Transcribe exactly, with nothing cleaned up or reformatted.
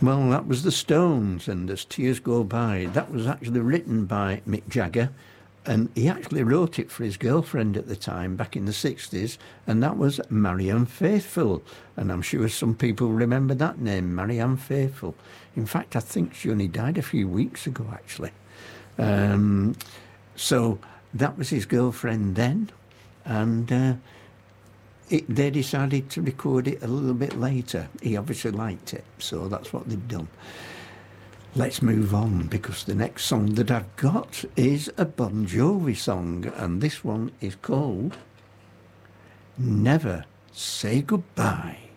Well, that was the Stones, and As Tears Go By. That was actually written by Mick Jagger, and he actually wrote it for his girlfriend at the time, back in the sixties, and that was Marianne Faithfull. And I'm sure some people remember that name, Marianne Faithfull. In fact, I think she only died a few weeks ago, actually. Um, so that was his girlfriend then, and uh, it, they decided to record it a little bit later. He obviously liked it, so that's what they've done. Let's move on, because the next song that I've got is a Bon Jovi song, and this one is called Never Say Goodbye.